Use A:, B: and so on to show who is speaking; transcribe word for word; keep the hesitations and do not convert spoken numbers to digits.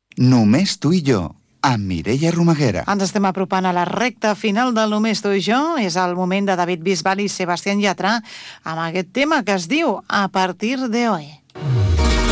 A: Només tu i jo, amb Mireia Romaguera.
B: Ens estem apropant a la recta final del Només tu i jo. És el moment de David Bisbal i Sebastián Yatra amb aquest tema que es diu A partir de hoy.